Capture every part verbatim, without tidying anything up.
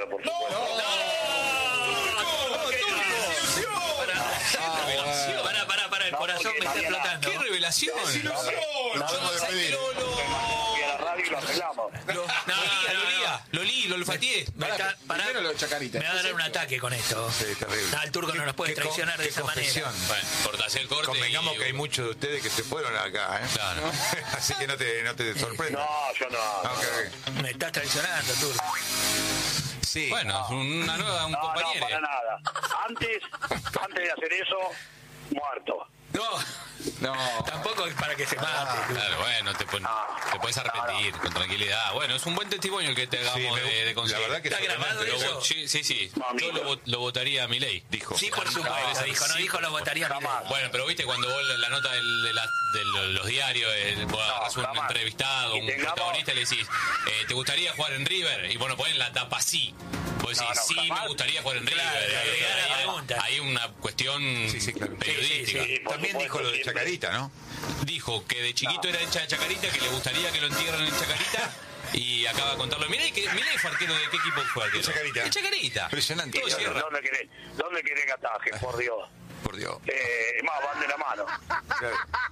River, por supuesto. ¡No! ¡Revelación! Pará, pará, pará, el No, corazón porque me está no había explotando. ¡Qué revelación! ¡Desilusión! No, Yo no no, despedir. Fui a la radio y lo arreglamos. No, Lo olía, lo olía, lo olí, lo olfateé. Me está- pará, Primero lo de Chacarita. me va a dar un ataque con esto. Sí, terrible. No, el turco no nos puede Qué traicionar co- de qué esa manera. confesión. Bueno, cortás el corte. Convengamos y- que hay muchos de ustedes que se fueron acá, ¿eh? Claro. Así que no te, no te sorprendas. No, yo no. Ah, ok, ok. Me estás traicionando, turco. Sí. Bueno, es una nueva, un No, no, compañero. para nada. Antes, antes de hacer eso, muerto. No, No. tampoco es para que se mate. turco. Claro, bueno, te, pon- te puedes arrepentir con tranquilidad. Bueno, es un buen testimonio el que te hagamos Sí, me- de, de conseguir. la verdad que ¿Está grabado Lo eso? vo- Sí, sí, sí. Mamita. Yo lo, vo- lo votaría a Milei, dijo. Sí, por supuesto, No, dijo, no sí, dijo lo votaría a jamás. Milei. Bueno, pero viste cuando vos la, la nota del- de, la- de lo- los diarios, eh, vos agarrás un jamás. entrevistado, Y un tengamos- protagonista y le decís, eh, ¿te gustaría jugar en River? Y bueno, ponen la tapa sí. Vos decís, No, no, sí, jamás. me gustaría jugar en Claro, River. le agregás la Hay- pregunta. Hay una cuestión Sí, sí, claro. periodística. Sí, sí, sí. por También supuesto, dijo lo de siempre. Chacarita, ¿no? Dijo que de chiquito era hincha de Chacarita, que le gustaría que lo entierren en Chacarita. Y acaba de contarlo. Mirá, que, mirá fue arquero de qué equipo fue arquero. De Chacarita. De Chacarita. Impresionante. Todo ¿Dónde, cierra. dónde querés, ¿Dónde querés que ataje, por Dios? Por Dios. Eh, es más, van de la mano. Claro.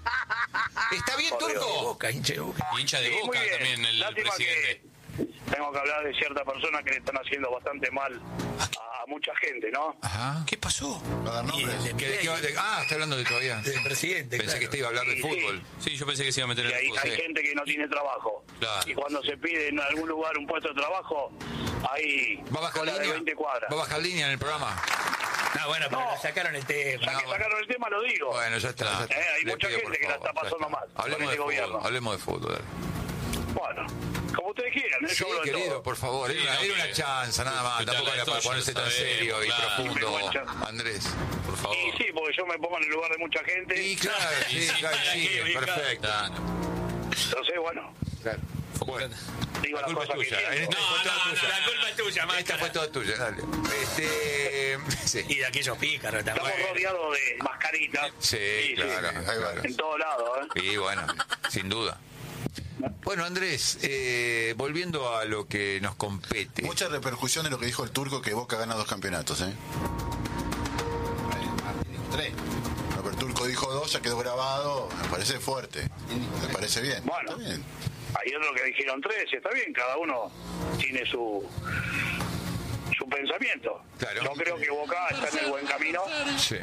¿Está bien, Por Dios. Turco? Boca, hincha de Boca. Y hincha de Sí, muy Boca bien. también el Lástima presidente. que tengo que hablar de cierta persona que le están haciendo bastante mal a mucha gente, ¿no? Ajá. ¿Qué pasó? ¿Va a dar Y nombres? de ¿Qué- de qué va- de- ah, está hablando de todavía. del presidente, Pensé claro. que este iba a hablar de Sí, fútbol. Sí, yo pensé que se iba a meter Y en el hay, fútbol. hay sí. gente que no tiene trabajo. Claro. Y cuando se pide en algún lugar un puesto de trabajo, hay ¿Va a bajar cola de línea? veinte cuadras. ¿Va a bajar línea en el programa? No, bueno, pero No. le sacaron el tema. Ya No, que bueno. sacaron el tema, lo digo. Bueno, ya está. ya está. Eh, hay Le mucha pido, gente por que la favor, está ya pasando mal con Hablemos este de gobierno. fútbol. Hablemos de fútbol. dale. Bueno, como ustedes quieran, ¿eh? Sí, Yo hablo de querido, todo. por favor. Sí, Era, no, era una que- chanza, nada más. que te Tampoco haga era para esto, ponerse ya tan sabemos, serio y claro. profundo, Qué chanza. Andrés. Por favor. Y sí, porque yo me pongo en el lugar de mucha gente. Sí, claro, Y sí, sí, claro, ¿para sí, qué, vieja? perfecto. Claro. Entonces, bueno, Claro. Bueno. digo La las culpa es cosas que tuya. siento. Esta No, fue toda no, no, tuya. La culpa es tuya, Esta máscara. fue toda tuya, dale. Este. Sí, Y de aquellos pícaros también. Estamos rodeados de mascaritas. sí, claro. ahí va. claro. En todos lados, ¿eh? Y bueno, sin duda. Bueno, Andrés, eh, volviendo a lo que nos compete. Mucha repercusión de lo que dijo el Turco, que Boca gana dos campeonatos, ¿eh? Tres. No, pero el Turco dijo dos, ya quedó grabado. Me parece fuerte. Me parece bien. Bueno. Está bien. Hay otros que dijeron tres, está bien, cada uno tiene su su pensamiento. Claro. Yo creo que Boca está en el buen camino Sí.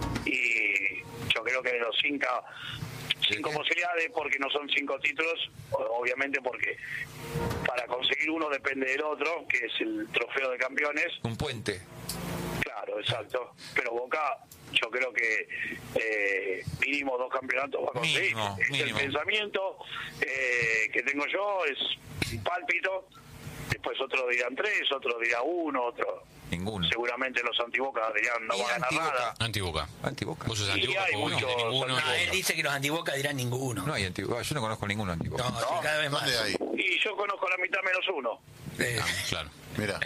y yo creo que de los cinco, cinco posibilidades, porque no son cinco títulos, obviamente porque para conseguir uno depende del otro, que es el trofeo de campeones. Un puente. Claro, exacto. Pero Boca, yo creo que eh, mínimo dos campeonatos va a conseguir. Mínimo, Es mínimo. el pensamiento eh, que tengo yo, es un pálpito. Después otros dirán tres, otros dirán uno, otro. Ninguno. Seguramente los antibocas dirán no Y va a ganar antiboca. nada. Antiboca. Antiboca. Vos sos Y antiboca, hay vos no muchos tenés ninguno. No, él antiboca. dice que los antiboca dirán ninguno. No hay antiboca. Yo no conozco ningún antiboca. No, sí, cada vez más. ¿Dónde hay? Y yo conozco la mitad menos uno. Eh, Ah, claro. Mira.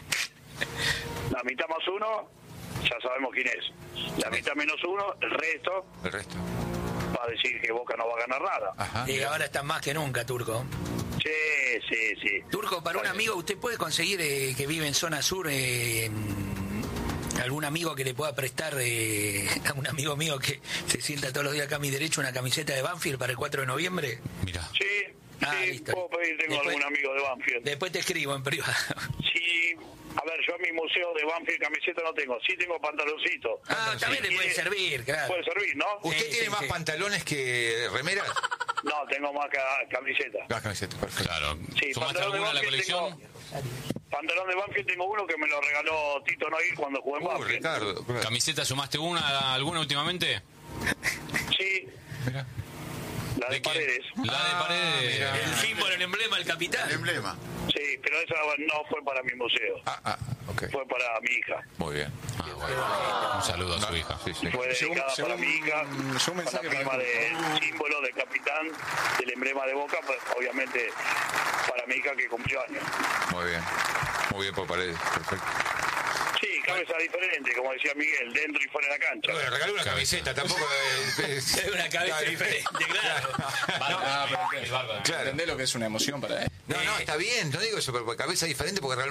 La mitad más uno, ya sabemos quién es. La mitad menos uno, el resto El resto. va a decir que Boca no va a ganar nada. Ajá. y ahora están más que nunca, Turco. Sí, sí, sí. Turco, para un amigo, ¿usted puede conseguir eh, que vive en zona sur eh, en- algún amigo que le pueda prestar eh, a un amigo mío que se sienta todos los días acá a mi derecho una camiseta de Banfield para el cuatro de noviembre? Mirá. Sí, Ah, sí, listo. puedo pedir, tengo Después- algún amigo de Banfield. Después te escribo en privado. Sí, a ver, yo en mi museo de Banfield camiseta no tengo, sí tengo pantaloncito. Ah, también Si le puede quiere, servir, claro. Puede servir, ¿no? ¿Usted Sí, tiene sí, más sí. pantalones que remeras? No, tengo más ca- camiseta. Las camisetas, perfecto. Claro. Sí, ¿Sumaste pantalón de alguna a la Banfield colección? tengo, pantalón de Banfield tengo uno que me lo regaló Tito Noir cuando jugué en Uh, Banfield. Ricardo. ¿Camiseta sumaste una, alguna últimamente? Sí, Mira. la de, ¿De quién? Paredes. La de Ah, Paredes. mira. El símbolo, el emblema, el El capitán. emblema. Sí, pero esa no fue para mi museo, Ah, ah, ok. fue para mi hija. Muy bien. Ah, bueno. Un saludo a su hija. Sí, sí. Fue Según- dedicada para según- mi hija, según un con la mensaje firma para- del símbolo del capitán, del emblema de Boca, pues obviamente para mi hija que cumplió años. Muy bien. Muy bien por Paredes. Perfecto. Sí, cabeza diferente, como decía Miguel, dentro y fuera de la cancha. Bueno, regalé una camiseta, tampoco. eh, Es una cabeza Claro. diferente, claro. Ah, pero Bárbaro. Claro. ¿entendés lo que es una emoción para él? No, no, está bien, no digo eso, pero cabeza diferente porque